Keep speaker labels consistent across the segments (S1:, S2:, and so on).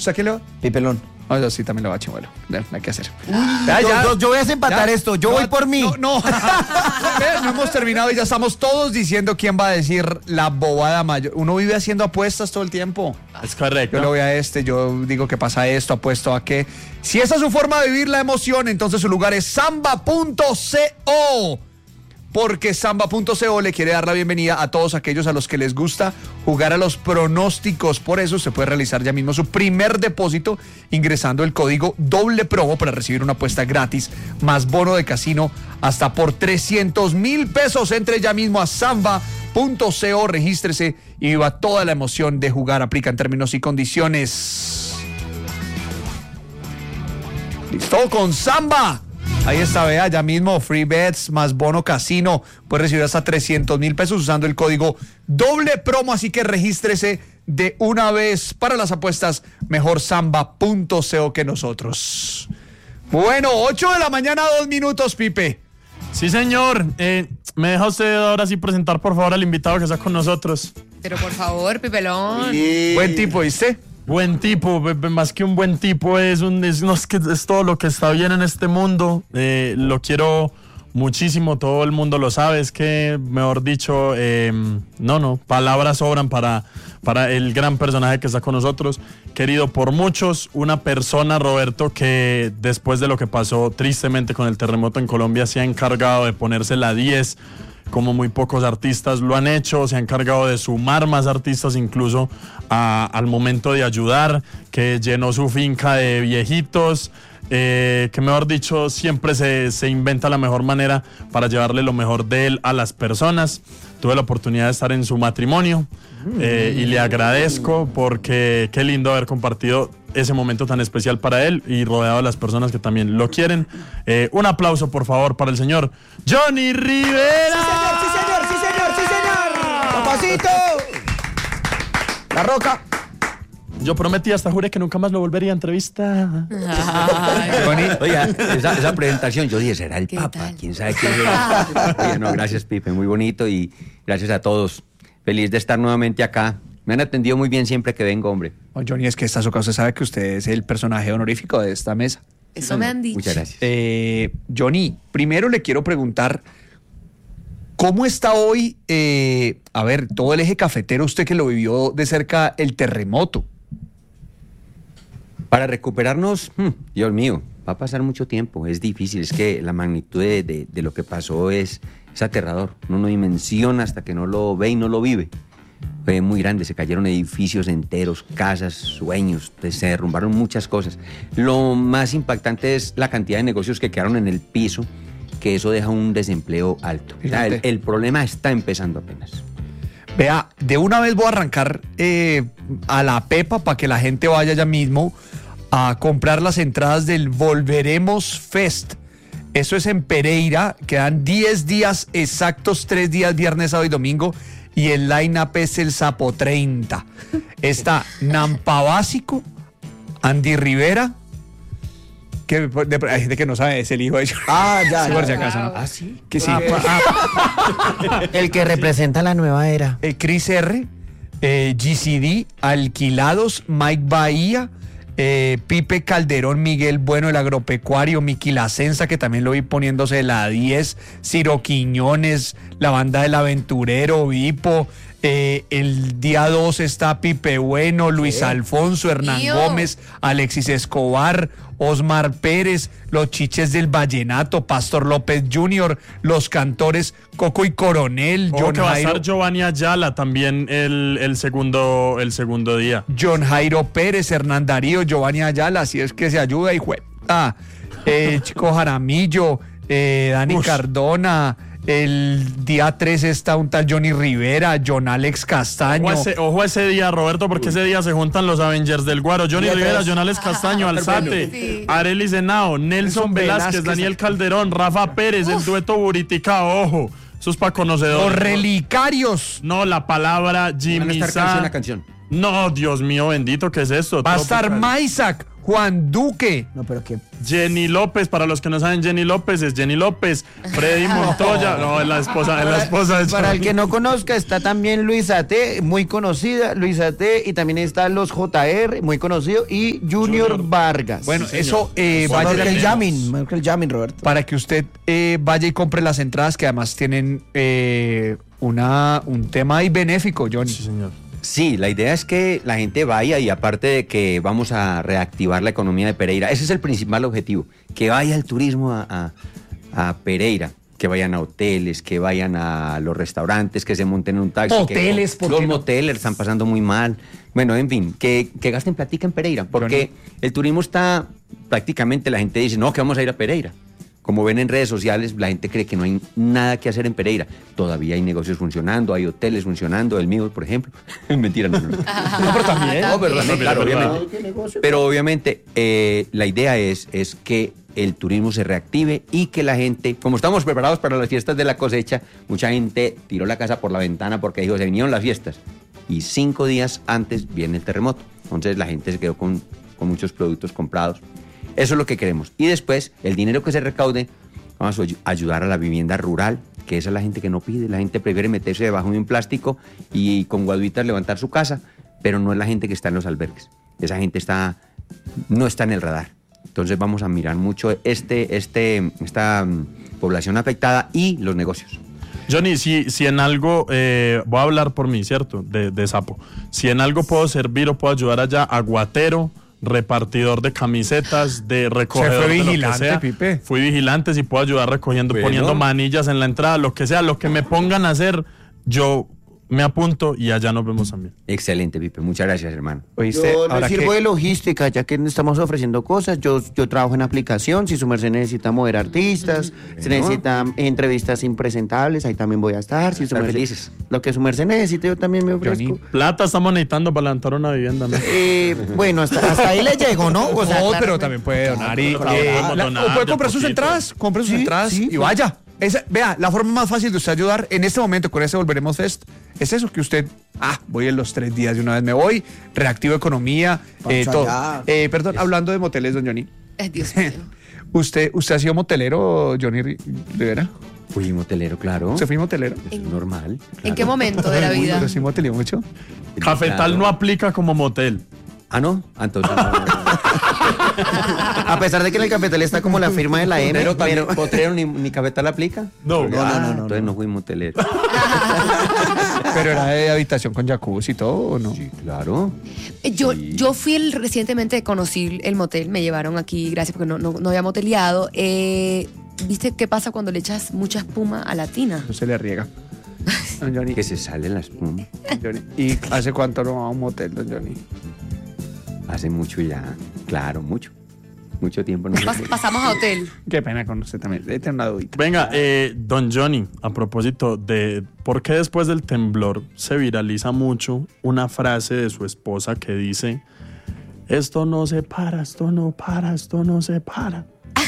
S1: ¿Usted qué le va?
S2: Pipelón.
S1: No, yo sí también le va a Chimuelo. No hay que hacer.
S2: Yo voy a desempatar esto. Yo voy por mí.
S1: No hemos terminado y ya estamos todos diciendo quién va a decir la bobada mayor. Uno vive haciendo apuestas todo el tiempo.
S3: Es correcto.
S1: Yo le voy a yo digo que pasa esto, apuesto a que. Si esa es su forma de vivir la emoción, entonces su lugar es samba.co. Porque Samba.co le quiere dar la bienvenida a todos aquellos a los que les gusta jugar a los pronósticos. Por eso se puede realizar ya mismo su primer depósito ingresando el código doble-promo para recibir una apuesta gratis más bono de casino hasta por 300,000 pesos. Entre ya mismo a Samba.co, regístrese y viva toda la emoción de jugar. Aplica en términos y condiciones. Listo con Samba. Ahí está, vea, ya mismo, free bets más bono casino. Puede recibir hasta 300,000 pesos usando el código doble promo, así que regístrese de una vez para las apuestas. Mejor Samba.co que nosotros. Bueno, 8 de la mañana, 2 minutos, Pipe.
S3: Sí, señor. ¿Me deja usted ahora sí presentar, por favor, al invitado que está con nosotros?
S4: Pero por favor, Pipelón.
S1: Buen tipo, ¿viste?
S3: Buen tipo, más que un buen tipo, es todo lo que está bien en este mundo. Lo quiero muchísimo, todo el mundo lo sabe. Es que, mejor dicho, palabras sobran para el gran personaje que está con nosotros. Querido por muchos, una persona, Roberto, que después de lo que pasó tristemente con el terremoto en Colombia, se ha encargado de ponerse la 10. Como muy pocos artistas lo han hecho, se ha encargado de sumar más artistas incluso al momento de ayudar, que llenó su finca de viejitos, que mejor dicho siempre se inventa la mejor manera para llevarle lo mejor de él a las personas. Tuve la oportunidad de estar en su matrimonio y le agradezco porque qué lindo haber compartido ese momento tan especial para él y rodeado de las personas que también lo quieren. Un aplauso, por favor, para el señor Johnny Rivera.
S2: Sí, señor. Papacito. La Roca.
S3: Yo prometí, hasta juré que nunca más lo volvería a entrevistar.
S5: Oiga, esa presentación, yo dije, ¿será el Papa?
S4: tal?
S5: ¿Quién sabe quién es? Oye, no, gracias, Pipe, muy bonito y gracias a todos. Feliz de estar nuevamente acá. Me han atendido muy bien siempre que vengo, hombre.
S1: Oh, Johnny, es que esta usted sabe que usted es el personaje honorífico de esta mesa.
S4: Eso me han dicho.
S5: Muchas gracias.
S1: Johnny, primero le quiero preguntar, ¿cómo está hoy, todo el eje cafetero, usted que lo vivió de cerca, el terremoto?
S5: Para recuperarnos, Dios mío, va a pasar mucho tiempo, es difícil, es que la magnitud de lo que pasó es aterrador. Uno no dimensiona hasta que no lo ve y no lo vive. Fue muy grande, se cayeron edificios enteros, casas, sueños, se derrumbaron muchas cosas. Lo más impactante es la cantidad de negocios que quedaron en el piso, que eso deja un desempleo alto. O sea, el problema está empezando apenas.
S1: Vea, de una vez voy a arrancar a la Pepa para que la gente vaya ya mismo a comprar las entradas del Volveremos Fest. Eso es en Pereira, quedan 10 días exactos, 3 días, viernes, sábado y domingo, y el line-up es el Sapo 30. Está Nampa Básico, Andy Rivera, que hay gente que no sabe, es el hijo de ellos.
S2: Ya.
S1: Sí, por si acaso, ¿no?
S2: Ah, sí.
S1: Que sí.
S2: El que representa la nueva era.
S1: Chris R, GCD, Alquilados, Mike Bahía, Pipe Calderón, Miguel Bueno, el agropecuario, Miki La Censa, que también lo vi poniéndose la 10, Ciro Quiñones, la banda del aventurero, Vipo. El día 2 está Pipe Bueno, Luis Alfonso, Hernán Gómez, Alexis Escobar, Osmar Pérez, los Chiches del Vallenato, Pastor López Jr., los cantores Coco y Coronel,
S3: John Jairo. Va a estar Giovanni Ayala también el segundo día.
S1: John Jairo Pérez, Hernán Darío, Giovanni Ayala, así es que se ayuda, hijo. Chico Jaramillo, Dani Cardona. El día 3 está un tal Johnny Rivera, John Alex Castaño.
S3: Ojo a ese día, Roberto, porque ese día se juntan los Avengers del Guaro. Johnny Rivera, John Alex Castaño, Alzate,
S4: Sí.
S3: Arely Senao, Nelson Velázquez, Daniel Calderón, Rafa Pérez, el dueto Buritica, ojo. Eso es para conocedores.
S1: Los relicarios.
S3: No, la palabra Jimmy
S5: Van a estar
S3: Sa.
S5: la canción.
S3: No, Dios mío bendito, ¿qué es esto?
S1: Va a estar Maisac, Juan Duque.
S2: No, pero que
S3: Jenny López, para los que no saben, Jenny López es Jenny López. Freddy Montoya, no, es la esposa de
S2: para el
S3: Johnny.
S2: que no conozca, está también Luisa T, muy conocida, Luisa T, y también están los JR, muy conocido, y Junior Vargas.
S1: Bueno,
S3: Sí,
S1: eso
S3: señor.
S1: vaya
S2: Michael Jamin, Roberto.
S1: para que usted vaya y compre las entradas que además tienen un tema ahí benéfico, Johnny.
S3: Sí, señor.
S5: Sí, la idea es que la gente vaya y aparte de que vamos a reactivar la economía de Pereira, ese es el principal objetivo, que vaya el turismo a Pereira, que vayan a hoteles, que vayan a los restaurantes, que se monten en un taxi.
S1: Hoteles, ¿por
S5: los
S1: qué no?
S5: moteles están pasando muy mal. Bueno, en fin, que gasten platica en Pereira, porque el turismo está prácticamente, la gente dice, no, que vamos a ir a Pereira. Como ven en redes sociales, la gente cree que no hay nada que hacer en Pereira. Todavía hay negocios funcionando, hay hoteles funcionando, el mío, por ejemplo. Mentira, no.
S1: No, pero también.
S5: No, pero también, claro,
S3: ¿verdad?
S5: obviamente. Pero obviamente la idea es que el turismo se reactive y que la gente, como estamos preparados para las fiestas de la cosecha, mucha gente tiró la casa por la ventana porque dijo, se vinieron las fiestas. Y 5 días antes viene el terremoto. Entonces la gente se quedó con muchos productos comprados. Eso es lo que queremos. Y después, el dinero que se recaude, vamos a ayudar a la vivienda rural, que esa es la gente que no pide. La gente prefiere meterse debajo de un plástico y con guaduitas levantar su casa, pero no es la gente que está en los albergues. Esa gente no está en el radar. Entonces vamos a mirar mucho esta población afectada y los negocios.
S3: Johnny, si en algo, voy a hablar por mí, ¿cierto? De Sapo. Si en algo puedo servir o puedo ayudar allá, aguatero, repartidor de camisetas, de recogedor,
S1: Se fue
S3: de lo que
S1: vigilante,
S3: sea.
S1: Pipe.
S3: Fui vigilante, si puedo ayudar recogiendo,
S5: Bueno.
S3: poniendo manillas en la entrada, lo que sea, lo que me pongan a hacer, yo me apunto y allá nos vemos también.
S5: Excelente, Pipe. Muchas gracias, hermano.
S1: ¿Oíste?
S2: Yo
S1: Ahora
S2: les sirvo
S1: que-
S2: de logística, ya que estamos ofreciendo cosas. Yo trabajo en aplicación. Si su merced necesita mover artistas, si necesita entrevistas impresentables, ahí también voy a estar. Si su
S5: Estar
S2: merced,
S5: felices.
S2: lo que su merced necesite, yo también me ofrezco.
S1: Johnny.
S3: Plata estamos necesitando para levantar una vivienda, ¿no?
S2: Bueno, hasta ahí le llego, ¿no? O sea,
S1: No, pero
S2: claramente.
S1: también puede donar y
S3: Claro, podemos donar
S1: o puede
S3: de
S1: comprar sus
S3: poquito.
S1: entradas, compre sus
S2: Sí,
S1: entradas
S2: sí,
S1: y
S2: pues.
S1: vaya. Vea, la forma más fácil de usted ayudar en este momento con ese Volveremos Fest es eso, que usted, voy en los 3 días de una vez me voy, reactivo economía,
S2: Vamos
S1: todo.
S2: allá.
S1: Perdón, hablando de moteles, don Johnny.
S4: Ay, Dios mío.
S1: ¿Usted ha sido motelero, Johnny Rivera?
S5: Fui motelero, claro.
S1: ¿Usted fue motelero?
S5: Es normal.
S4: ¿En
S5: claro.
S4: qué momento de la vida?
S1: ¿Pero sí moteleó mucho?
S3: Cafetal
S5: Claro.
S3: no aplica como motel.
S5: Ah, ¿no? Entonces no.
S2: A pesar de que en el cafetal está como la firma de la M,
S5: ¿Potrero también?
S2: pero...
S5: ¿Potrero ni cafetal aplica?
S3: No.
S5: Entonces no fui motelero.
S1: ¿Pero era de habitación con jacuzzi y todo o no?
S5: Sí, claro.
S4: Yo fui recientemente, conocí el motel, me llevaron aquí, gracias porque no había moteleado. ¿Viste qué pasa cuando le echas mucha espuma a la tina?
S1: No se le riega. Don Johnny.
S5: Que se sale la espuma.
S1: Johnny. ¿Y hace cuánto no va a un motel, don Johnny?
S5: Hace mucho ya. Claro, mucho. Mucho tiempo no.
S4: Pasamos a hotel.
S1: Qué pena con usted también. Tengo una dudita.
S3: Venga, don Johnny, a propósito de por qué después del temblor se viraliza mucho una frase de su esposa que dice: esto no se para, esto no para, esto no se para.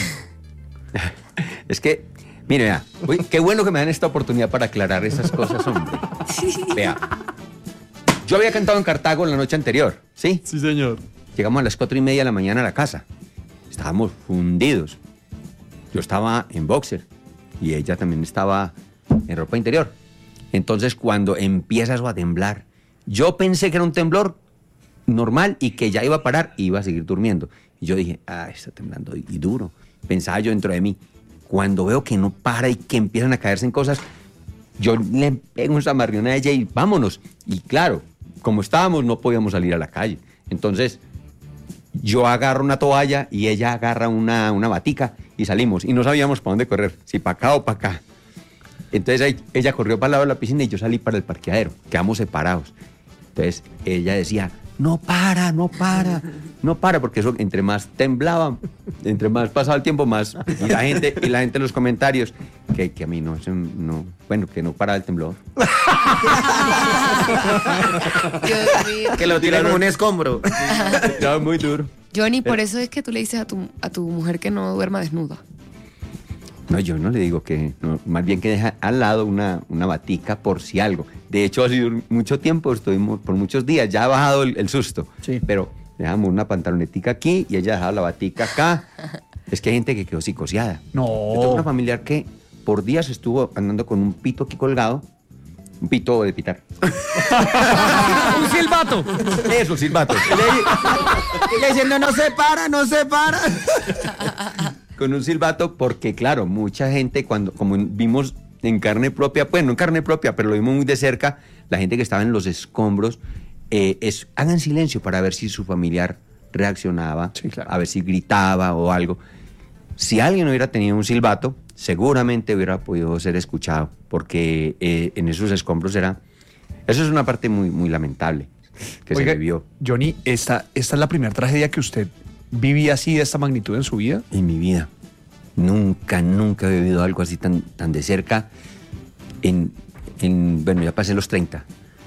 S5: Es que, mire, vea. Uy, qué bueno que me dan esta oportunidad para aclarar esas cosas, hombre. Vea. Yo había cantado en Cartago la noche anterior, ¿sí?
S3: Sí, señor.
S5: Llegamos a las 4:30 de la mañana a la casa. Estábamos fundidos. Yo estaba en boxer y ella también estaba en ropa interior. Entonces, cuando empieza eso a temblar, yo pensé que era un temblor normal y que ya iba a parar y iba a seguir durmiendo. Y yo dije, está temblando y duro. Pensaba yo dentro de mí. Cuando veo que no para y que empiezan a caerse en cosas, yo le pego un zamarrión a ella y vámonos. Y claro, como estábamos, no podíamos salir a la calle. Entonces, yo agarro una toalla y ella agarra una batica y salimos. Y no sabíamos para dónde correr, si para acá o para acá. Entonces ella corrió para el lado de la piscina y yo salí para el parqueadero. Quedamos separados. Entonces ella decía, no para, no para, no para, porque eso entre más temblaba, entre más pasaba el tiempo, más. Y la gente en los comentarios, que a mí bueno, que no paraba el temblor.
S4: Dios mío.
S2: Que lo tiran como un escombro.
S5: Ya muy duro.
S4: Johnny, por eso es que tú le dices a tu mujer que no duerma desnuda.
S5: No, yo no le digo que, no, más bien que deja al lado una batica por si algo. De hecho, ha sido mucho tiempo, por muchos días, ya ha bajado el susto.
S2: Sí.
S5: Pero Dejamos una pantalonetica aquí y ella dejaba la batica acá. Es que hay gente que quedó psicoseada.
S1: No.
S5: Yo tengo una familiar que por días estuvo andando con un pito aquí colgado. Un pito de pitar.
S1: Un silbato.
S5: Eso, silbato.
S2: Le diciendo, no se para.
S5: Con un silbato, porque claro, mucha gente como vimos en carne propia, pues no en carne propia, pero lo vimos muy de cerca, la gente que estaba en los escombros, hagan silencio para ver si su familiar reaccionaba,
S1: Sí, claro.
S5: a ver si gritaba o algo. Si alguien hubiera tenido un silbato, seguramente hubiera podido ser escuchado, porque en esos escombros eso es una parte muy, muy lamentable que
S1: Oiga,
S5: se vivió
S1: Johnny, ¿esta es la primera tragedia que usted vivía así de esta magnitud en su vida?
S5: en mi vida. Nunca he vivido algo así tan de cerca. Bueno, ya pasé los 30,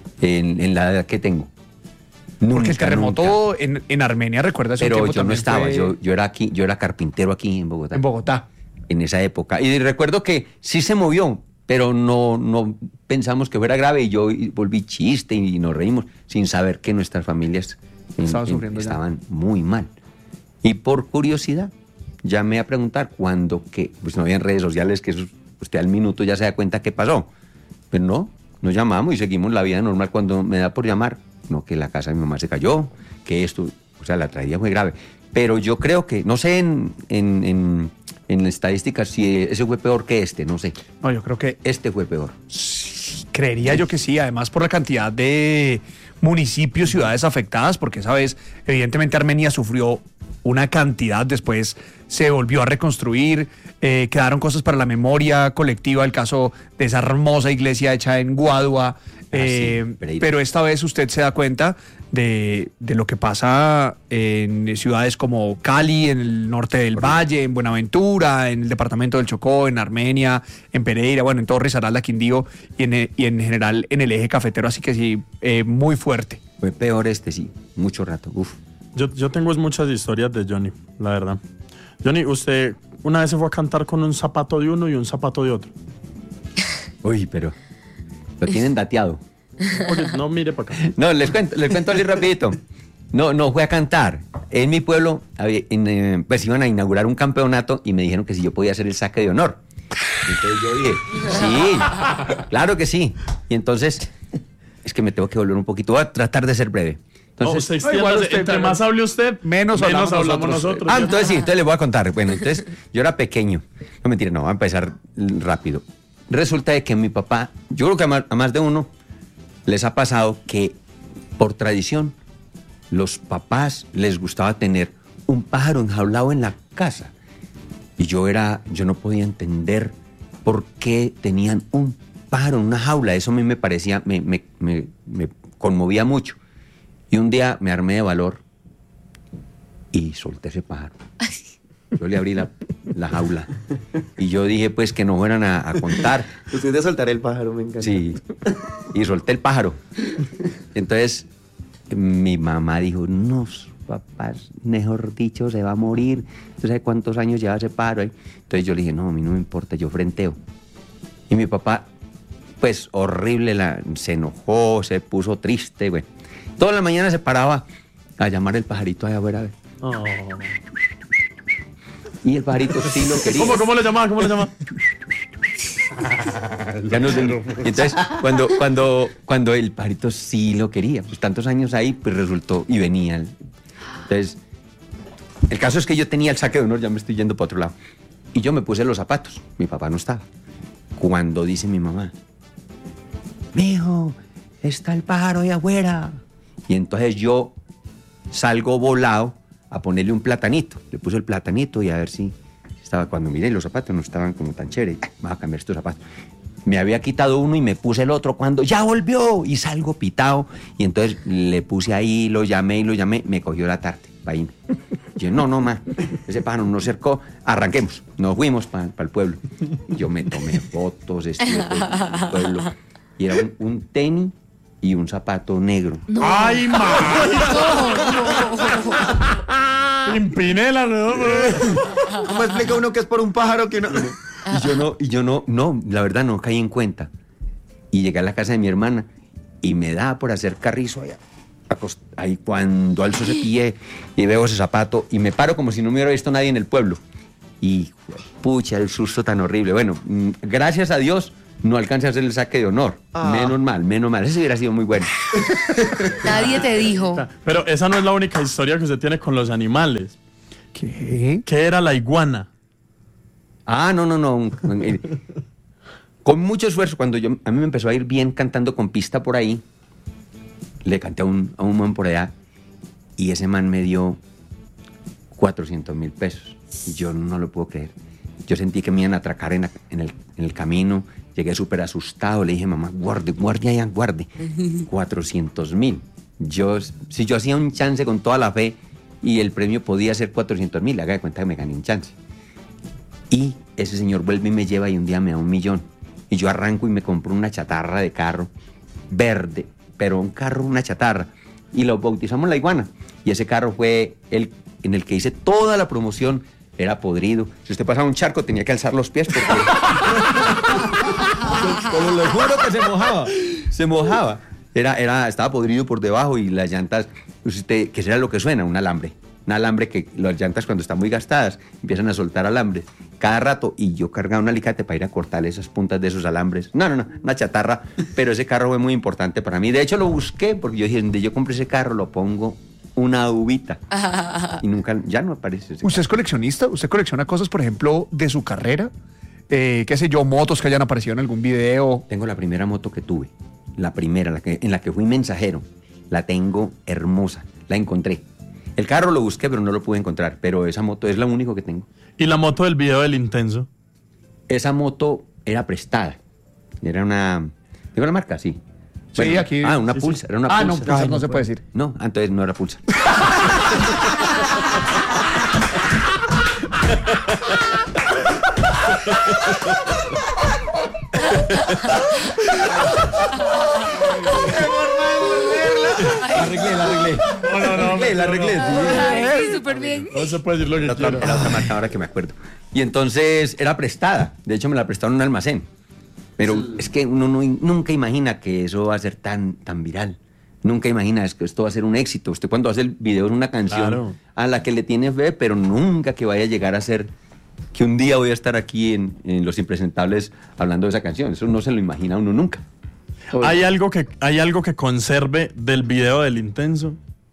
S5: en la edad que tengo.
S1: Porque el
S5: Nunca.
S1: terremoto en Armenia, ¿recuerda? Hace un
S5: Pero
S1: tiempo
S5: yo no
S1: también
S5: estaba,
S1: fue
S5: yo era carpintero aquí en Bogotá.
S1: en Bogotá.
S5: En esa época. Y recuerdo que sí se movió, pero no pensamos que fuera grave. Y yo volví chiste y nos reímos sin saber que nuestras familias estaban muy mal. Y por curiosidad, llamé a preguntar cuándo, pues no había redes sociales, que eso, usted al minuto ya se da cuenta qué pasó. Pero no, nos llamamos y seguimos la vida normal. Cuando me da por llamar, no, que la casa de mi mamá se cayó, que esto, o sea, la tragedia fue grave. Pero yo creo que, no sé en estadísticas si ese fue peor que no sé.
S1: No, yo creo que
S5: Este fue peor.
S1: creería yo que sí, además por la cantidad de municipios, ciudades afectadas, porque esa vez, evidentemente, Armenia sufrió una cantidad, después se volvió a reconstruir, quedaron cosas para la memoria colectiva, el caso de esa hermosa iglesia hecha en Guadua,
S5: sí,
S1: pero esta vez usted se da cuenta de lo que pasa en ciudades como Cali, en el norte del Valle, en Buenaventura, en el departamento del Chocó, en Armenia, en Pereira, bueno, en todo Risaralda, Quindío y en general en el eje cafetero, así que sí, muy fuerte.
S5: Fue peor sí, mucho rato, uf.
S3: Yo tengo muchas historias de Johnny, la verdad. Johnny, usted una vez se fue a cantar con un zapato de uno y un zapato de otro.
S5: Uy, pero lo tienen dateado.
S3: Oye, no mire para acá.
S5: No, les cuento así rapidito. No fue a cantar. En mi pueblo pues iban a inaugurar un campeonato y me dijeron que si yo podía hacer el saque de honor. Entonces yo dije, sí, claro que sí. Y entonces, es que me tengo que volver un poquito, voy a tratar de ser breve. Entonces,
S3: Igual entre más hable usted,
S1: menos hablamos
S3: nosotros.
S5: entonces sí, entonces les voy a contar. Bueno, entonces yo era pequeño. No, mentira, no, voy a empezar rápido. Resulta de que mi papá, yo creo que a más de uno les ha pasado que por tradición los papás les gustaba tener un pájaro enjaulado en la casa. Y yo no podía entender por qué tenían un pájaro en una jaula. Eso a mí me parecía, me conmovía mucho. Y un día me armé de valor y solté ese pájaro. Yo le abrí la jaula. Y yo dije, pues, que no fueran a contar.
S2: Usted de soltar el pájaro, me encanta.
S5: Sí. Y solté el pájaro. Entonces, mi mamá dijo, no, papás, mejor dicho, se va a morir. ¿Tú sabes cuántos años lleva ese pájaro ahí? Entonces yo le dije, no, a mí no me importa, yo frenteo. Y mi papá, pues, horrible, se enojó, se puso triste, güey. Toda la mañana se paraba a llamar el pajarito a ver.
S3: Oh.
S5: Y el pajarito sí lo quería.
S3: ¿Cómo le llamaba? ¿Cómo le llamaba?
S5: Ya no sé. Entonces, cuando el pajarito sí lo quería, pues tantos años ahí, pues resultó y venía. Entonces, el caso es que yo tenía el saque de honor, ya me estoy yendo para otro lado. Y yo me puse los zapatos. Mi papá no estaba. Cuando dice mi mamá, mijo, está el pájaro ahí afuera. Y entonces yo salgo volado a ponerle un platanito. Le puse el platanito y a ver si estaba. Cuando miré los zapatos no estaban como tan chéveres. Voy a cambiar estos zapatos. Me había quitado uno y me puse el otro cuando ya volvió y salgo pitado. Y entonces le puse ahí, lo llamé, me cogió la tarde. Ahí. Yo, no, ma, ese pájaro nos cercó, arranquemos. Nos fuimos para el pueblo. Yo me tomé fotos, estuve por el pueblo. Y era un tenis y un zapato negro.
S4: No.
S3: ¡Ay, Pimpinela, ¿no?
S2: ¿Cómo explica uno que es por un pájaro que no?
S5: Y yo no, la verdad no caí en cuenta. Y llegué a la casa de mi hermana y me daba por hacer carrizo allá. ahí cuando alzo ese pie y veo ese zapato y me paro como si no me hubiera visto nadie en el pueblo. Y pucha, el susto tan horrible. Bueno, gracias a Dios no alcancé a hacer el saque de honor. Menos mal. Ese hubiera sido muy bueno.
S4: Nadie te dijo.
S3: Pero esa no es la única historia que usted tiene con los animales.
S1: ¿Qué?
S3: ¿Qué era la iguana?
S5: No. Con mucho esfuerzo, cuando a mí me empezó a ir bien cantando con pista por ahí, le canté a un man por allá y ese man me dio 400.000 pesos. Y yo no lo puedo creer. Yo sentí que me iban a atracar en el camino. Llegué súper asustado. Le dije, mamá, guarde. 400.000. Si yo hacía un chance con toda la fe y el premio podía ser 400.000, haga de cuenta que me gané un chance. Y ese señor vuelve y me lleva y un día me da 1 millón. Y yo arranco y me compro una chatarra de carro verde, pero una chatarra. Y lo bautizamos La Iguana. Y ese carro fue el en el que hice toda la promoción. Era podrido. Si usted pasaba un charco, tenía que alzar los pies porque... Pero le juro que se mojaba. Se mojaba. Estaba podrido por debajo y las llantas, que será lo que suena, un alambre. Un alambre que las llantas cuando están muy gastadas empiezan a soltar alambres cada rato y yo cargaba un alicate para ir a cortar esas puntas de esos alambres. No, una chatarra, pero ese carro fue muy importante para mí. De hecho lo busqué porque yo dije, donde yo compré ese carro lo pongo una uvita y nunca, ya no aparece ese
S1: ¿Usted es coleccionista? ¿Usted colecciona cosas, por ejemplo, de su carrera? Qué sé yo, motos que hayan aparecido en algún video.
S5: Tengo la primera moto que tuve, la primera, en la que fui mensajero. La tengo hermosa, la encontré. El carro lo busqué, pero no lo pude encontrar. Pero esa moto es la única que tengo.
S3: ¿Y la moto del video del Intenso?
S5: Esa moto era prestada. Era una... ¿Digo la marca? Sí. Bueno,
S1: sí, aquí.
S5: una
S1: sí,
S5: Pulsar.
S1: sí.
S5: Era una Pulsar.
S1: No, Pulsar no se puede decir.
S5: No, entonces no era Pulsar. La arreglé.
S4: Ay, súper bien.
S3: No se puede decir lo que
S5: Era
S3: quiero.
S5: otra marca ahora que me acuerdo. Y entonces era prestada. De hecho, me la prestaron en un almacén. Pero es que uno nunca imagina que eso va a ser tan viral. Nunca imagina que esto va a ser un éxito. Usted cuando hace el video en una canción
S3: Claro.
S5: a la que le tiene fe, pero nunca que vaya a llegar a ser que un día voy a estar aquí en Los Impresentables hablando de esa canción. Eso no se lo imagina uno nunca.
S3: ¿Hay algo que conserve del video del Intenso?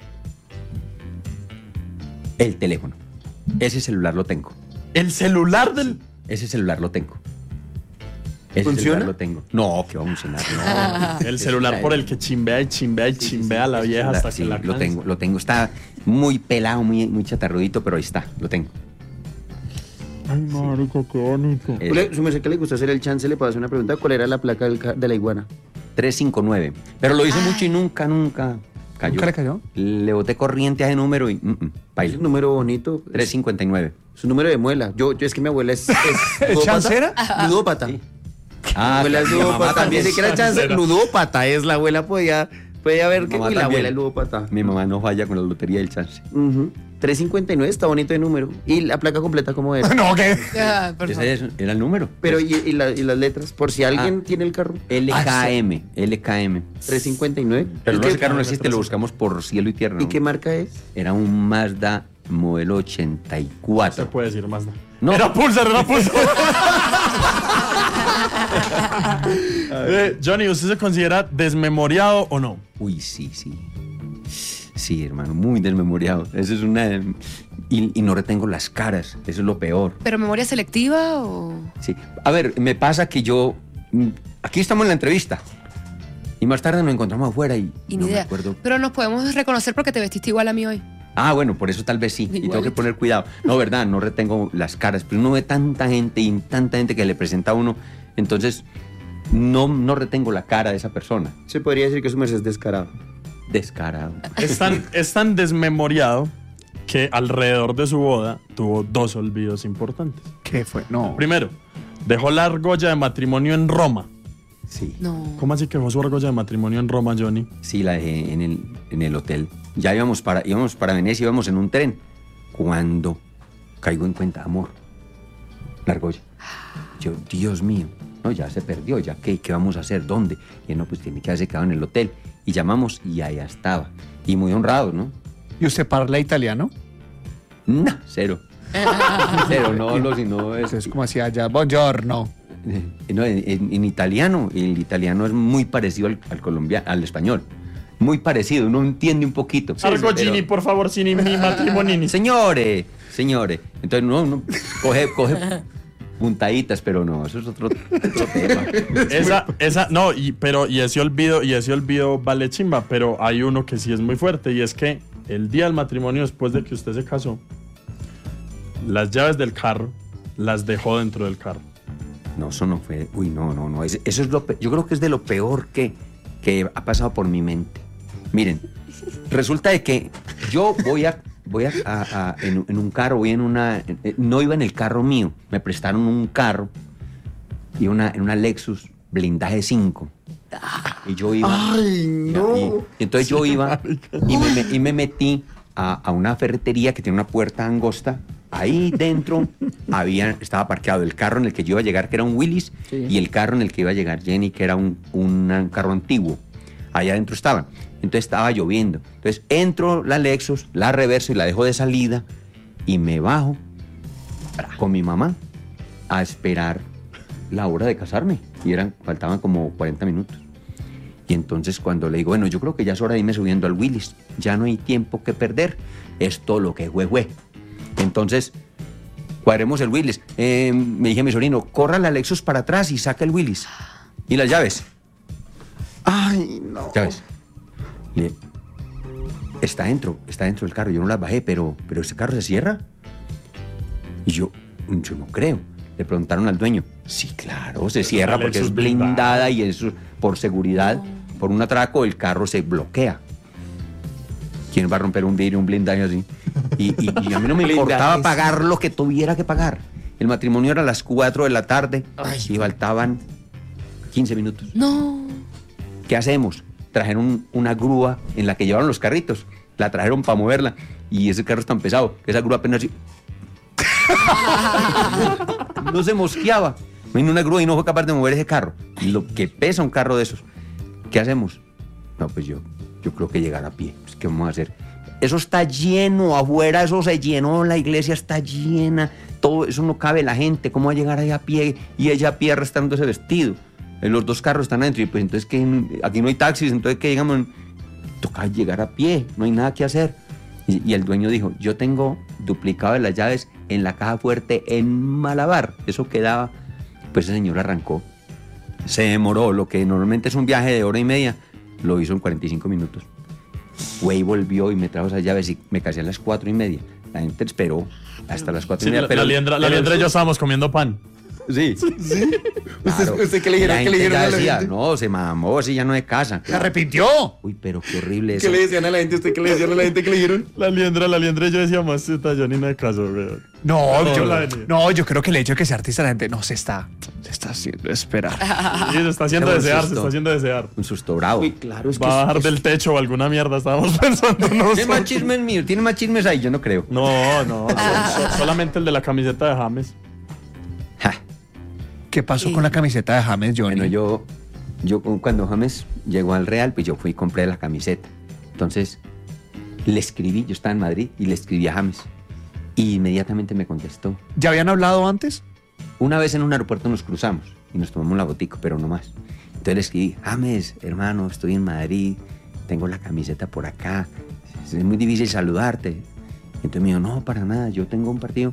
S5: El teléfono. Ese celular lo tengo.
S3: El celular del...
S5: Ese celular lo tengo. Ese
S2: ¿Funciona?
S5: celular lo tengo. No, que va a funcionar. No.
S3: El celular por el que chimbea y chimbea y chimbea a la vieja hasta
S5: Sí,
S3: que la
S5: lo
S3: cansa.
S5: tengo. Está muy pelado, muy chatarrudito, pero ahí está, lo tengo.
S3: Ay, marico, qué bonito.
S2: Su merced que le gusta hacer el chance, le puedo hacer una pregunta. ¿Cuál era la placa de la iguana?
S5: 359. Pero lo hice mucho y nunca cayó.
S1: ¿Nunca le cayó?
S5: Le boté corriente a ese número y
S2: Es
S5: baila.
S2: un número bonito.
S5: 359.
S2: Es un número de muela. Yo es que mi abuela es
S1: ¿Chancera?
S2: ludópata.
S5: Sí.
S2: Mi abuela es
S5: mi mamá
S2: ludópata.
S5: también.
S2: Ni siquiera chance, ludópata es. La abuela podía ver que
S5: Mamá
S2: uy, la
S5: también.
S2: abuela es ludópata.
S5: Mi mamá no falla con la lotería del chance.
S2: 359 está bonito de número. ¿Y la placa completa cómo era?
S1: No, ¿qué?
S4: Ah, por favor.
S5: Ese era el número.
S2: Pero y las letras, por si alguien tiene el carro.
S5: LKM.
S2: 359.
S5: Pero
S2: ¿Y
S5: no,
S2: qué-
S5: ese carro no existe, lo buscamos por cielo y tierra.
S2: ¿Y
S5: ¿no?
S2: qué marca es?
S5: Era un Mazda modelo
S3: Se
S5: 84.
S3: puede decir más.
S5: No.
S3: Era Pulsar. Johnny, ¿usted se considera desmemoriado o no?
S5: Uy, sí. Sí, hermano, muy desmemoriado. Eso es una... Y no retengo las caras, eso es lo peor.
S4: ¿Pero memoria selectiva o...?
S5: Sí. A ver, me pasa que yo... Aquí estamos en la entrevista. Y más tarde nos encontramos afuera y
S4: Y
S5: no
S4: ni
S5: me
S4: idea.
S5: acuerdo.
S4: Pero nos podemos reconocer porque te vestiste igual a mí hoy.
S5: Ah, bueno, por eso tal vez sí. Y tengo que
S4: Igualito.
S5: poner cuidado. No, verdad, no retengo las caras. Pero uno ve tanta gente y tanta gente que le presenta a uno. Entonces, no retengo la cara de esa persona.
S2: Se podría decir que su merced es descarado.
S5: Descarado.
S3: Es tan desmemoriado que alrededor de su boda tuvo 2 olvidos importantes.
S1: ¿Qué fue? No.
S3: Primero, dejó la argolla de matrimonio en Roma.
S5: Sí.
S4: No.
S3: ¿Cómo así que dejó su argolla de matrimonio en Roma, Johnny?
S5: Sí, la dejé en el hotel. Ya íbamos para Venecia, íbamos en un tren. Cuando caigo en cuenta, amor, la argolla. Yo, Dios mío, no, ya se perdió, ya qué vamos a hacer, ¿dónde? Y no, pues tiene que haberse quedado en el hotel. Y llamamos y allá estaba. y muy honrados, ¿no?
S1: ¿Y usted parla italiano?
S5: No, cero. Cero, no hablo sino
S1: Eso es como hacía allá, buongiorno.
S5: No, en italiano, el italiano es muy parecido al colombiano, al español. Muy parecido, uno entiende un poquito.
S3: Algo
S5: pero-
S3: Gini, por favor, sin mi matrimonio.
S5: Señores. Entonces uno coge puntaditas, pero no, eso es otro tema.
S3: Y ese olvido vale chimba, pero hay uno que sí es muy fuerte, y es que el día del matrimonio, después de que usted se casó, las llaves del carro las dejó dentro del carro.
S5: No, eso no fue. Uy, no. Eso es yo creo que es de lo peor que ha pasado por mi mente. Miren, resulta de que yo voy en un carro, no iba en el carro mío, me prestaron un carro y en una Lexus blindaje 5. Y yo iba.
S2: Ay, no.
S5: Y entonces yo iba y me metí a una ferretería que tiene una puerta angosta. Ahí dentro estaba parqueado el carro en el que yo iba a llegar, que era un Willys,
S2: Sí.
S5: y el carro en el que iba a llegar Jenny, que era un carro antiguo. Allá adentro estaban. Entonces estaba lloviendo. Entonces entro la Lexus, la reverso y la dejo de salida y me bajo con mi mamá a esperar la hora de casarme. Y faltaban como 40 minutos. Y entonces cuando le digo, bueno, yo creo que ya es hora de irme subiendo al Willys. Ya no hay tiempo que perder. Es todo lo que fue. Entonces, cuadremos el Willys. Me dije a mi sobrino, corra la Lexus para atrás y saca el Willys. ¿Y las llaves?
S2: Ay, no.
S5: ¿Llaves? Está dentro del carro. Yo no las bajé, pero ¿ese carro se cierra? Y yo no creo. Le preguntaron al dueño. Sí, claro, se cierra porque es blindada y eso, por seguridad, por un atraco, el carro se bloquea. ¿Quién va a romper un vidrio, un blindaje así? Y a mí no me importaba pagar lo que tuviera que pagar. El matrimonio era a las 4 de la tarde y faltaban 15 minutos.
S4: No.
S5: ¿Qué hacemos? Trajeron una grúa en la que llevaron los carritos. La trajeron para moverla. Y ese carro es tan pesado que esa grúa apenas así... no se mosqueaba. Vino una grúa y no fue capaz de mover ese carro. Y lo que pesa un carro de esos. ¿Qué hacemos? No, pues yo creo que llegar a pie. Pues, ¿qué vamos a hacer? Eso está lleno afuera, eso se llenó, la iglesia está llena. Todo eso no cabe la gente. ¿Cómo va a llegar ahí a pie? Y ella a pie arrastrando ese vestido. Los dos carros están adentro y pues entonces que aquí no hay taxis, entonces que digamos, toca llegar a pie, no hay nada que hacer. Y el dueño dijo, yo tengo duplicado de las llaves en la caja fuerte en Malabar. Eso quedaba, pues el señor arrancó. Se demoró, lo que normalmente es un viaje de hora y media, lo hizo en 45 minutos. Fue y volvió y me trajo esas llaves y me casé a las 4:30. La gente esperó hasta las 4:30.
S3: La liendra y yo estábamos comiendo pan.
S5: Sí. Claro.
S2: ¿Usted qué le dijeron?
S5: La
S2: ¿Qué le
S5: gente
S2: dijeron
S5: ya
S2: a la
S5: decía,
S2: gente?
S5: no, se mamó, si ya no es casa.
S1: ¡Se arrepintió!
S5: Uy, pero qué horrible eso.
S2: ¿Qué le decían a la gente? ¿Usted qué le decían a la gente? ¿Qué le dijeron?
S3: La liendra y yo decíamos, yo ni de caso, weón.
S1: Yo creo que el hecho de que sea artista la gente no se está haciendo esperar.
S3: Sí, se está haciendo
S5: Qué buen
S3: desear, se
S5: susto.
S3: está haciendo desear.
S5: Un susto bravo.
S2: Uy, claro, es que...
S3: Va a bajar del techo o alguna mierda, estábamos pensando
S5: ¿Tiene más
S3: nosotros.
S5: chismes mío? ¿Tiene más chismes ahí? Yo no creo.
S3: No, solamente el de la camiseta de James.
S5: Ja.
S1: ¿Qué pasó con la camiseta de James, Johnny?
S5: Bueno, yo cuando James llegó al Real, pues yo fui y compré la camiseta. Entonces, le escribí, yo estaba en Madrid, y le escribí a James. Y inmediatamente me contestó.
S1: ¿Ya habían hablado antes?
S5: Una vez en un aeropuerto nos cruzamos y nos tomamos la botica, pero no más. Entonces le escribí, James, hermano, estoy en Madrid, tengo la camiseta por acá, es muy difícil saludarte. Entonces me dijo, no, para nada, yo tenía un partido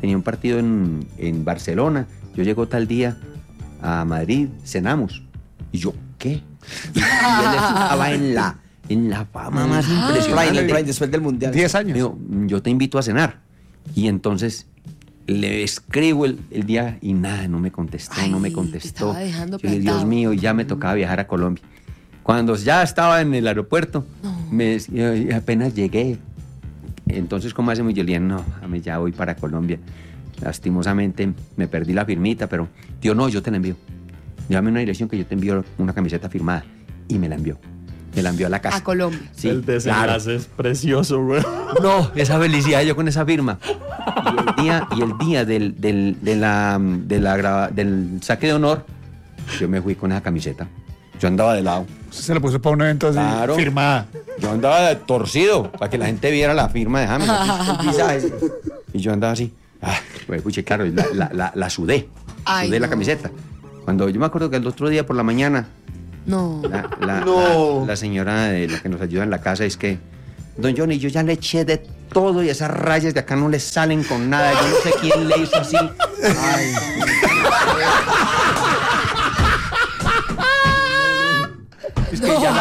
S5: en Barcelona, yo llego tal día a Madrid, cenamos. Y yo, ¿qué? Y él estaba en la fama más impresionante.
S2: Prime, después del mundial.
S1: 10 años.
S5: Me dijo, yo te invito a cenar. Y entonces le escribo el día y nada, no me contestó,
S4: Ay,
S5: no me
S4: te
S5: contestó.
S4: estaba dejando
S5: Yo dije,
S4: plantado.
S5: Dios mío, ya me tocaba viajar a Colombia. Cuando ya estaba en el aeropuerto, apenas llegué. Entonces, ¿cómo hacemos? Yo le dije, no, ya voy para Colombia. Lastimosamente me perdí la firmita, pero tío, no, yo te la envío. Llámame una dirección que yo te envío una camiseta firmada. Y me la envió. Me la envió a la casa.
S4: A Colombia.
S5: Sí,
S3: El desenlace es precioso, güey.
S5: no, esa felicidad yo con esa firma. Y el día del saque de honor, yo me fui con esa camiseta. Yo andaba de lado.
S1: Se lo puso para un evento así,
S5: Claro.
S1: firmada.
S5: Yo andaba torcido para que la gente viera la firma de James. El visaje. Y yo andaba así. Pues, puche, claro, la sudé.
S4: Ay,
S5: Sudé la
S4: no.
S5: camiseta. Cuando yo me acuerdo que el otro día por la mañana,
S4: No.
S5: la señora de la que nos ayuda en la casa es que, don Johnny, yo ya le eché de todo y esas rayas de acá no le salen con nada. Yo no sé quién le hizo así. Ay. Es que ya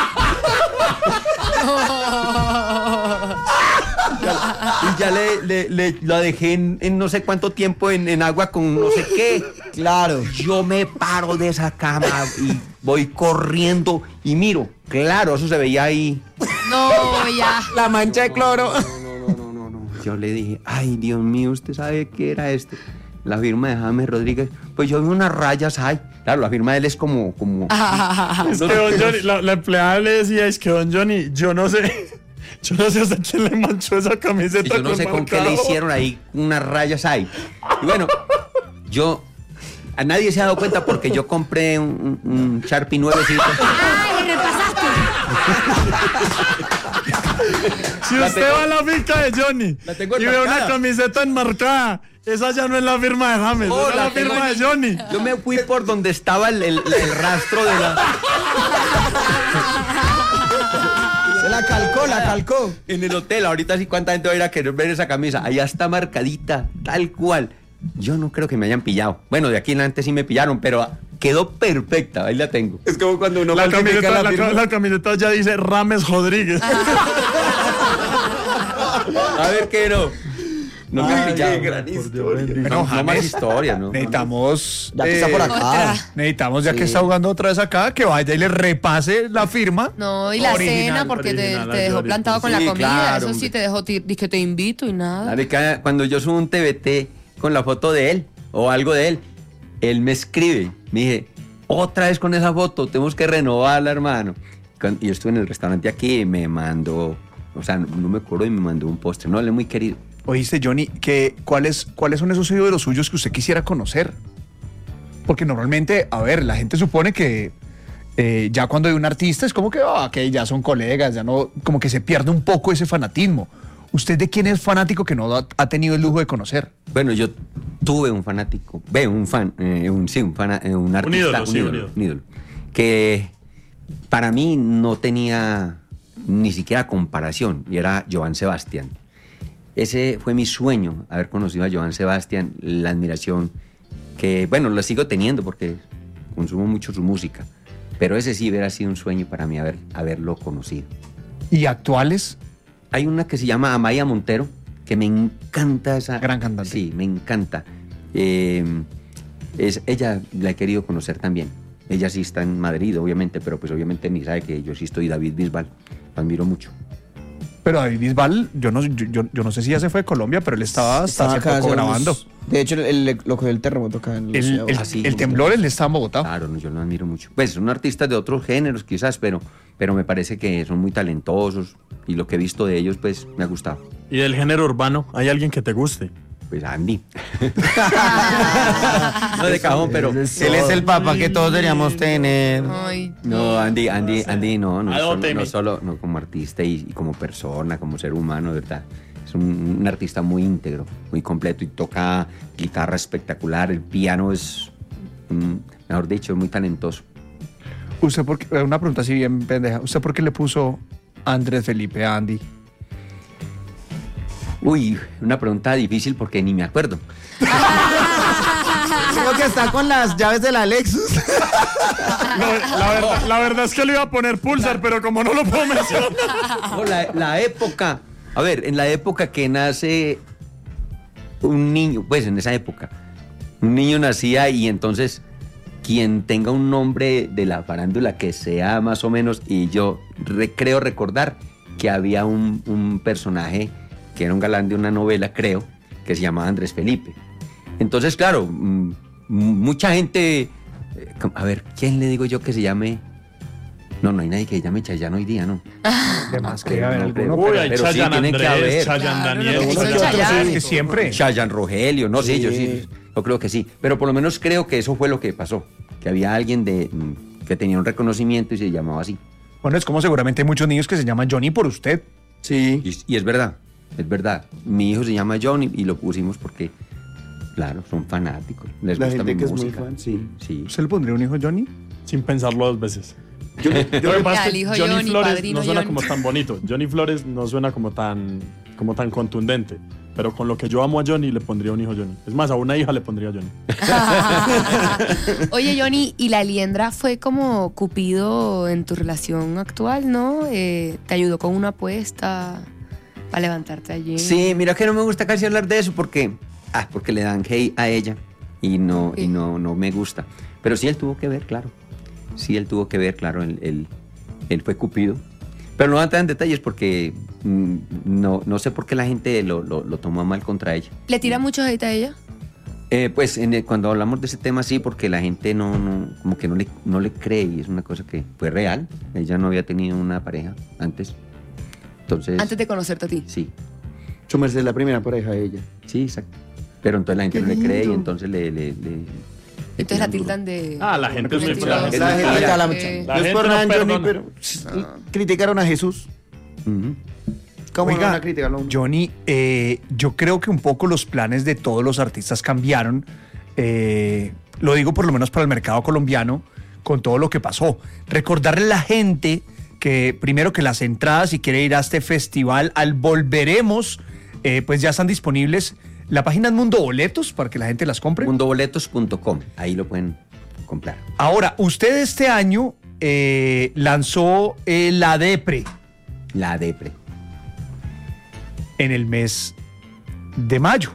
S5: y ya la dejé en no sé cuánto tiempo en agua con no sé qué.
S2: Claro.
S5: Yo me paro de esa cama y voy corriendo y miro. Claro, eso se veía ahí.
S4: No, ya.
S2: La mancha de cloro.
S5: No. Yo le dije, ay, Dios mío, ¿usted sabe qué era esto? La firma de James Rodríguez. Pues yo vi unas rayas ahí. Claro, la firma de él es como...
S3: Es que don Johnny, la empleada le decía, es que don Johnny, yo no sé hasta quién le manchó esa
S5: Y
S3: camiseta.
S5: yo no sé con qué le
S3: marcado.
S5: hicieron ahí unas rayas ahí. Y bueno, a nadie se ha dado cuenta porque yo compré un Sharpie nuevecito.
S4: ¡Ay, repasaste!
S3: Si
S5: La
S3: usted
S5: tengo-
S3: va a la finca de Johnny
S5: La tengo
S3: y ve una
S5: enmarcada.
S3: camiseta enmarcada, esa ya no es la firma de James,
S5: Oh,
S3: esa es la
S5: la tengo
S3: firma
S5: aquí.
S3: de Johnny.
S5: Yo me fui por donde estaba el rastro de la...
S2: Se la calcó.
S5: En el hotel, ahorita sí cuánta gente va a ir a querer ver esa camisa. Allá está marcadita, tal cual. Yo no creo que me hayan pillado. Bueno, de aquí en adelante sí me pillaron, pero quedó perfecta, ahí la tengo.
S2: Es como cuando uno
S3: La
S2: falsifica
S3: camiseta,
S2: la firma.
S3: la camiseta ya dice Rames Rodríguez.
S5: A ver qué no. No me han
S2: Ay,
S5: pillado.
S2: gran historia.
S1: Bueno,
S5: No más
S1: James,
S5: historias, ¿no?
S1: necesitamos...
S2: Ya que está por acá.
S4: Otra.
S1: Necesitamos, ya que
S2: Sí.
S1: está jugando otra vez acá, que vaya y le repase la firma.
S4: No, y la
S1: Original,
S4: cena, porque
S3: original,
S4: te dejó
S3: Jory.
S4: plantado con
S5: Sí,
S4: la comida.
S5: claro,
S4: Eso sí
S5: hombre.
S4: te dejó, que te invito y nada.
S5: Marica, cuando yo subo un TBT con la foto de él o algo de él me escribe, me dije, otra vez con esa foto, tenemos que renovarla, hermano. Y yo estuve en el restaurante aquí y me mandó, o sea, no me acuerdo y me mandó un postre. No, él es muy querido.
S1: Oíste, Johnny, ¿cuáles son esos ídolos suyos que usted quisiera conocer? Porque normalmente, a ver, la gente supone que ya cuando hay un artista es como que ya son colegas, ya no, como que se pierde un poco ese fanatismo. ¿Usted de quién es fanático que no ha tenido el lujo de conocer?
S5: Bueno, yo tuve un fanático, un artista,
S3: ídolo, sí, un
S5: un ídolo, que para mí no tenía ni siquiera comparación, y era Joan Sebastián. Ese fue mi sueño, haber conocido a Joan Sebastián, la admiración que, bueno, la sigo teniendo porque consumo mucho su música, pero ese sí hubiera sido un sueño para mí haberlo conocido.
S1: ¿Y actuales?
S5: Hay una que se llama Amaya Montero, que me encanta esa...
S1: Gran cantante.
S5: Sí, me encanta. Ella la he querido conocer también. Ella sí está en Madrid, obviamente, pero pues obviamente ni sabe que yo sí estoy David Bisbal. Lo admiro mucho.
S1: Pero David Bisbal, yo no sé si ya se fue de Colombia, pero él estaba hasta hace
S2: acá
S1: poco
S2: hace
S1: grabando.
S2: unos- De hecho, lo cogió el terremoto acá en
S1: El
S5: sí,
S1: temblor, él estaba en Bogotá.
S5: Claro, no, yo lo admiro mucho. Pues son artistas de otros géneros quizás, pero me parece que son muy talentosos y lo que he visto de ellos pues me ha gustado.
S3: Y del género urbano, ¿hay alguien que te guste?
S5: Pues Andy. No de cajón, pero...
S2: Él es el papá que todos deberíamos tener.
S4: Ay,
S5: No, Andy, no
S3: Adóteme.
S5: solo no como artista y como persona, como ser humano, de verdad. Es un artista muy íntegro, muy completo y toca guitarra espectacular, el piano es, mejor dicho, es muy talentoso.
S1: ¿Usted por qué? Una pregunta así bien pendeja. ¿Usted por qué le puso Andrés Felipe a Andy?
S5: Uy, una pregunta difícil porque ni me acuerdo.
S2: Creo que está con las llaves de la Lexus.
S3: La verdad es que le iba a poner Pulsar, pero como no lo puedo mencionar.
S5: No, la época, a ver, en la época que nace un niño, pues en esa época, un niño nacía y entonces quien tenga un nombre de la farándula que sea más o menos, y yo creo recordar que había un personaje que era un galán de una novela, creo, que se llamaba Andrés Felipe. Entonces, claro, mucha gente, a ver, ¿quién le digo yo que se llame? No hay nadie que se llame Chayanne hoy día, ¿no?
S1: Además,
S5: creo,
S1: que haber
S5: no
S1: alguno.
S5: creo.
S3: Uy, hay
S5: pero sí,
S3: Chayanne
S5: tiene que
S3: Andrés,
S5: haber.
S3: Chayanne
S4: Claro,
S3: Daniel.
S4: no, no,
S3: Chayanne-
S4: no, Chayanne.
S1: Es que siempre.
S5: Chayanne Rogelio, no sé,
S2: Sí.
S5: yo creo que sí. Pero por lo menos creo que eso fue lo que pasó. Que había alguien que tenía un reconocimiento y se llamaba así.
S1: Bueno, es como seguramente hay muchos niños que se llaman Johnny por usted.
S2: Sí.
S5: Y es verdad, es verdad. Mi hijo se llama Johnny y lo pusimos porque, claro, son fanáticos. Les
S2: La
S5: gusta
S2: gente
S5: mi
S2: que es muy
S5: música.
S2: fan, sí.
S5: Sí.
S1: ¿Usted le pondría un hijo Johnny?
S3: Sin pensarlo dos veces.
S2: Yo
S3: Lo que pasa
S4: Ya,
S3: es
S4: el hijo
S3: que Johnny
S4: Johnny,
S3: Flores
S4: padrino
S3: no suena
S4: Johnny.
S3: como tan bonito. Johnny Flores no suena como tan contundente. Pero con lo que yo amo a Johnny, le pondría un hijo Johnny. Es más, a una hija le pondría Johnny.
S4: Oye, Johnny, ¿y la liendra fue como Cupido en tu relación actual, no? ¿Te ayudó con una apuesta para levantarte allí?
S5: Sí, mira que no me gusta casi hablar de eso porque le dan hate a ella y no me gusta. Pero sí él tuvo que ver, claro. Sí él tuvo que ver, claro, él fue Cupido. Pero no voy a entrar en detalles porque no sé por qué la gente lo tomó mal contra ella.
S4: ¿Le tira mucho hate a ella?
S5: Pues cuando hablamos de ese tema sí, porque la gente como que no le cree y es una cosa que fue real. Ella no había tenido una pareja antes. Entonces,
S4: Antes de conocerte a ti.
S5: sí,
S2: Su merced es la primera pareja de ella.
S5: sí, exacto. Pero entonces la gente
S2: Qué
S5: no le cree y
S2: lindo.
S5: entonces le
S4: Entonces la
S5: tiran duro.
S4: tildan de...
S3: La gente es muy
S4: Mentirosa.
S3: frágil.
S2: La gente
S5: Mira,
S2: cala
S4: eh,
S2: mucho.
S3: la
S2: No es
S3: gente
S2: por
S3: no
S2: nada, Johnny,
S3: perdona.
S2: pero criticaron a Jesús.
S5: Ujú.
S2: ¿Cómo no
S1: Oiga,
S2: van a criticarlo a uno?
S1: Johnny, yo creo que un poco los planes de todos los artistas cambiaron. Lo digo por lo menos para el mercado colombiano, con todo lo que pasó. Recordarle a la gente que primero que las entradas, si quiere ir a este festival, al Volveremos, pues ya están disponibles. La página es Mundo Boletos para que la gente las compre.
S5: Mundoboletos.com, ahí lo pueden comprar.
S1: Ahora, usted este año lanzó La Depre
S5: La Depre.
S1: en el mes de mayo.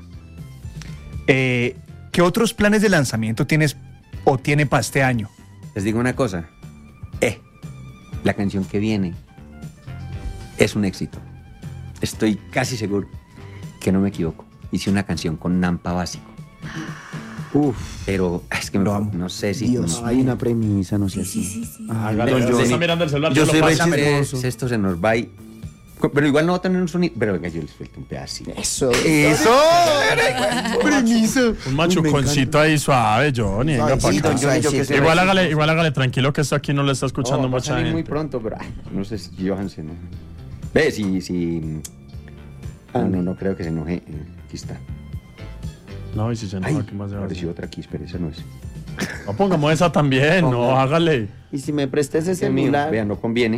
S1: ¿Qué otros planes de lanzamiento tienes o tiene para este año?
S5: Les digo una cosa. La canción que viene es un éxito. Estoy casi seguro que no me equivoco. Hice una canción con Nampa Básico.
S2: Uf,
S5: Pero es que no sé si...
S2: Dios, hay una premisa, no sé si.
S4: sí.
S3: Hágalo,
S2: Don
S3: usted está
S2: Johnny.
S3: mirando el celular.
S2: Yo
S3: lo
S2: soy
S3: paso.
S2: re
S5: Pásame,
S2: chismoso.
S5: esto se nos va y... Pero igual no va a tener un sonido... Pero venga, yo les suelto un pedacito.
S2: Eso.
S1: Premisa.
S3: Un machuconcito ahí suave, Johnny. Venga, pa'
S2: Suavecito,
S3: acá.
S2: Johnny, yo que sé.
S3: Igual hágale tranquilo que esto aquí no le está escuchando
S5: va a
S3: mucha
S5: salir
S3: gente.
S5: muy pronto, pero no sé si Johansen, ¿no? Ve, si... No creo que se enoje. Aquí está.
S3: No, y si se
S5: Ay,
S3: enoja, ¿qué más se va a
S5: apareció
S3: hacer?
S5: otra aquí, espera, esa no es.
S3: No, pongamos esa también, no,
S2: Ponga.
S3: hágale.
S2: Y si me prestas ese
S5: Dios mío,
S2: celular.
S5: vea, no conviene.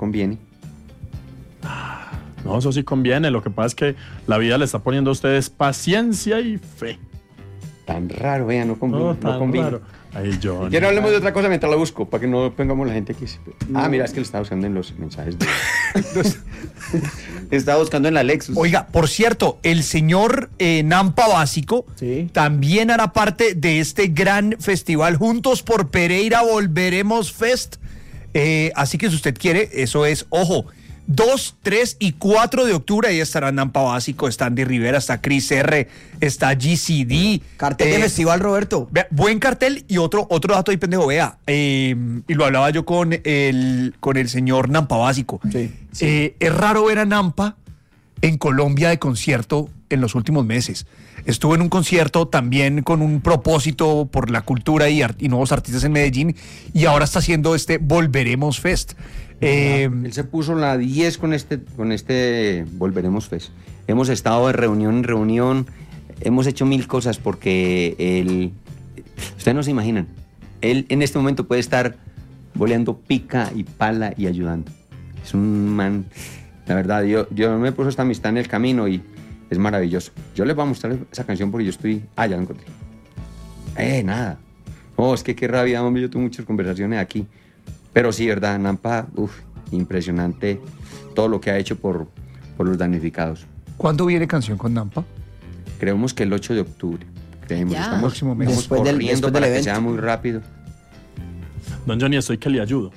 S3: No, eso sí conviene. Lo que pasa es que la vida le está poniendo a ustedes paciencia y fe.
S5: Tan raro, vea, no conviene.
S3: No, tan
S5: conviene.
S3: raro. Ay, Johnny.
S5: Quiero hablemos de otra cosa mientras la busco, para que no pongamos la gente aquí. Mira, es que lo estaba usando en los mensajes de...
S2: Estaba buscando en la Lexus.
S1: Oiga, por cierto, el señor Nampa Básico
S2: Sí.
S1: también hará parte de este gran festival Juntos por Pereira Volveremos Fest. Así que si usted quiere, eso es, ojo, 2, 3 y 4 de octubre, ahí estará Nampa Básico, está Andy Rivera, está Chris R, está GCD.
S2: Cartel de festival, Roberto.
S1: Vea, buen cartel y otro dato ahí pendejo, vea, y lo hablaba yo con el señor Nampa Básico.
S2: Sí.
S1: Es raro ver a Nampa en Colombia de concierto en los últimos meses. Estuvo en un concierto también con un propósito por la cultura y nuevos artistas en Medellín y ahora está haciendo este Volveremos Fest.
S5: Él se puso la 10 con este Volveremos Fest. Hemos estado de reunión en reunión, hemos hecho 1000 cosas porque ustedes no se imaginan, él en este momento puede estar boleando pica y pala y ayudando. Es un man, la verdad, yo me puse esta amistad en el camino y es maravilloso. Yo les voy a mostrar esa canción porque yo estoy... ya la encontré. Nada. Es que qué rabia, hombre, yo tuve muchas conversaciones aquí. Pero sí, verdad, Nampa, impresionante todo lo que ha hecho por los damnificados.
S1: ¿Cuándo viene canción con Nampa?
S5: Creemos que el 8 de octubre. Creemos,
S4: Ya.
S5: estamos
S1: Próximo mes.
S2: Después del-
S5: corriendo
S2: después del
S5: para que
S2: evento.
S5: sea muy rápido.
S3: Don Johnny, estoy que le ayudo.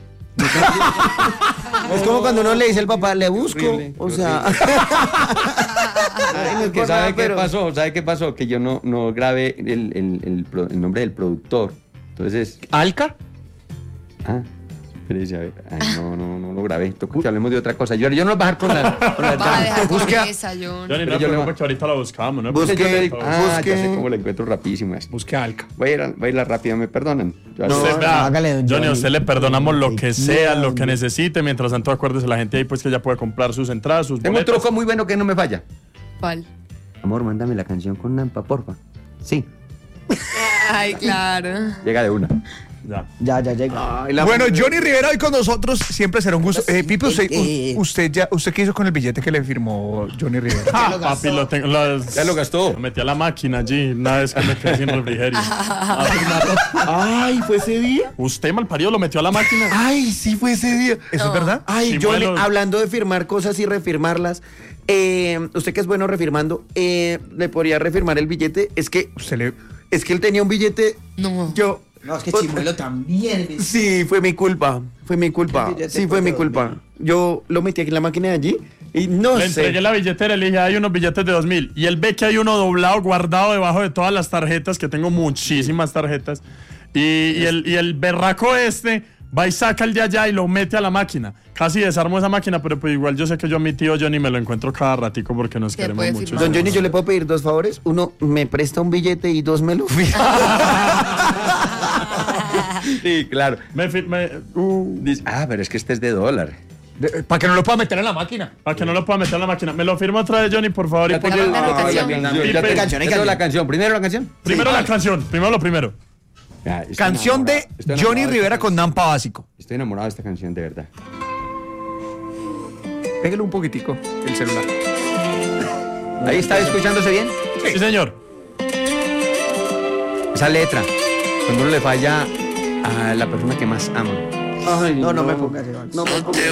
S2: Es como cuando uno le dice al papá, le busco.
S5: Horrible,
S2: O sea. Ay, no es por
S5: ¿Sabe
S2: nada,
S5: qué
S2: pero-
S5: pasó? ¿Sabe qué pasó? Que yo no grabé el nombre del productor. Entonces,
S1: ¿Alca?
S5: Espérese, a ver. Ay, no lo grabé. Toca que hablemos de otra cosa. Yo no voy a bajar con la
S4: Va a dejar con
S1: Busca-
S4: esa, John.
S3: Johnny,
S5: Pero
S3: no
S5: yo
S3: te
S5: le-
S3: preocupes que ahorita la buscamos, ¿no?
S2: Busque-
S5: Ya
S2: busque-
S5: sé cómo la encuentro rapidísimo.
S1: Busque a Alca.
S5: Voy a ir rápido, ¿me perdonan? Yo
S2: No,
S5: así-
S3: Usted, vea,
S2: hágale, don
S3: Johnny, a
S2: Johnny.
S3: usted le perdonamos lo que sea,
S2: No,
S3: lo que necesite. Mientras tanto, acuérdese la gente ahí, pues que ya puede comprar sus entradas, sus
S5: Tengo un
S3: boletas.
S5: truco muy bueno que no me falla.
S4: ¿Cuál?
S5: Amor, mándame la canción con Nampa, porfa. Sí,
S4: Ay, claro.
S5: llega de una.
S3: Ya.
S2: Ya llega.
S1: Bueno, Johnny Rivera hoy con nosotros siempre será un gusto. Pipe, ¿usted qué hizo con el billete que le firmó Johnny Rivera?
S3: Ah, papi, lo tengo.
S5: Ya lo gastó.
S3: Lo metí a la máquina allí, una vez que me quedé sin refrigerio.
S2: Ay, ¿fue ese día?
S3: Usted, malparido, lo metió a la máquina.
S2: Ay, sí fue ese día.
S1: ¿Eso es verdad?
S2: Ay,
S3: Sí,
S2: Johnny,
S3: bueno.
S2: hablando de firmar cosas y refirmarlas, usted que es bueno refirmando, ¿le podría refirmar el billete? Es que él tenía un billete.
S4: No.
S2: Yo.
S6: No, es que Chimuelo también.
S2: Sí, fue mi culpa. Fue mi culpa. Sí, fue mi culpa. Yo lo metí aquí en la máquina de allí y no
S3: Le
S2: sé.
S3: entregué la billetera y le dije, hay unos billetes de 2.000. Y él ve que hay uno doblado, guardado debajo de todas las tarjetas, que tengo muchísimas tarjetas. Y el berraco este va y saca el de allá y lo mete a la máquina. Casi desarmo esa máquina, pero pues igual yo sé que yo a mi tío Johnny me lo encuentro cada ratico porque nos
S4: Te
S3: queremos
S4: puede
S3: mucho.
S4: firmar.
S2: Don Johnny, yo le puedo pedir dos favores. Uno, me presta un billete y dos, me lo firma.
S5: Sí, claro.
S3: Me firmé.
S5: Dice, pero es que este es de dólar.
S1: Para que no lo pueda meter en la máquina.
S3: Para que no lo pueda meter en la máquina. Me lo firma otra vez, Johnny, por favor. Y
S5: Ya tengo
S3: ponle-
S4: la canción.
S5: Ya tengo
S6: Canción, hay
S5: ya tengo la canción. Primero la canción.
S3: Primero la canción, primero lo primero.
S5: Ya, estoy
S1: Canción de
S5: enamorado. Estoy
S1: Johnny
S5: enamorado de
S1: Rivera
S5: esta
S1: con Nampa Básico.
S5: canción. Estoy enamorado de esta canción, de verdad.
S1: Pégale un poquitico el celular.
S5: Ahí está escuchándose bien.
S3: Sí, señor.
S5: Esa letra, cuando uno le falla a la persona que más ama.
S2: Ay,
S6: No me pongas.
S2: No me pongas.